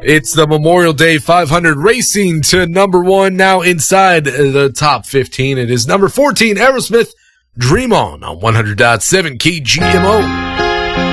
It's the Memorial Day 500 racing to number 1, now inside the top 15. It is number 14, Aerosmith, Dream On 100.7 KGMO.